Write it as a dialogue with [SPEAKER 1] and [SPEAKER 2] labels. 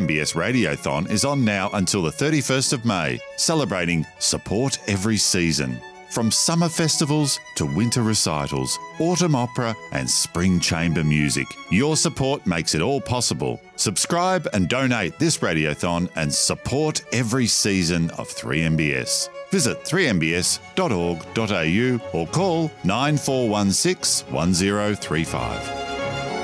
[SPEAKER 1] 3MBS Radiothon is on now until the 31st of May, celebrating Support Every Season. From summer festivals to winter recitals, autumn opera and spring chamber music, your support makes it all possible. Subscribe and donate this radiothon and support every season of 3MBS. Visit 3mbs.org.au or call 9416 1035.